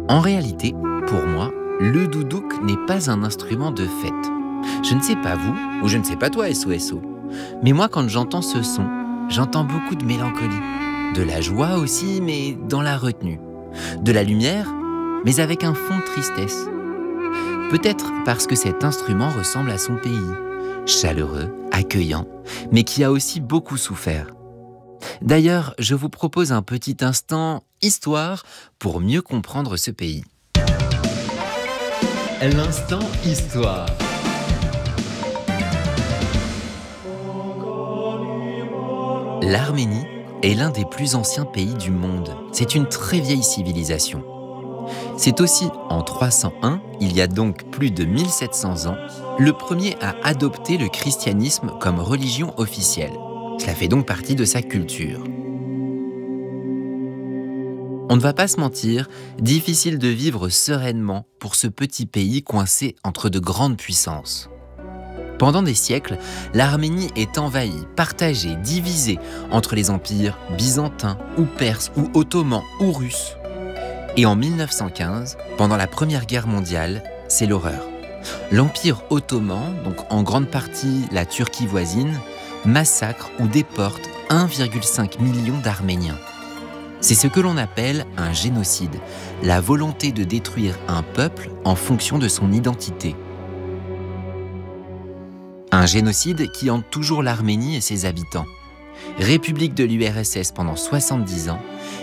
En réalité, pour moi, le doudouk n'est pas un instrument de fête. Je ne sais pas vous, ou je ne sais pas toi, SOSO, mais moi quand j'entends ce son, j'entends beaucoup de mélancolie. De la joie aussi, mais dans la retenue. De la lumière, mais avec un fond de tristesse. Peut-être parce que cet instrument ressemble à son pays. Chaleureux, accueillant, mais qui a aussi beaucoup souffert. D'ailleurs, je vous propose un petit instant histoire pour mieux comprendre ce pays. L'instant histoire. L'Arménie est l'un des plus anciens pays du monde. C'est une très vieille civilisation. C'est aussi en 301, il y a donc plus de 1700 ans, le premier à adopter le christianisme comme religion officielle. Cela fait donc partie de sa culture. On ne va pas se mentir, difficile de vivre sereinement pour ce petit pays coincé entre de grandes puissances. Pendant des siècles, l'Arménie est envahie, partagée, divisée entre les empires byzantins ou perses ou ottomans ou russes. Et en 1915, pendant la Première Guerre mondiale, c'est l'horreur. L'Empire ottoman, donc en grande partie la Turquie voisine, massacre ou déporte 1,5 million d'Arméniens. C'est ce que l'on appelle un génocide, la volonté de détruire un peuple en fonction de son identité. Un génocide qui hante toujours l'Arménie et ses habitants. République de l'URSS pendant 70 ans,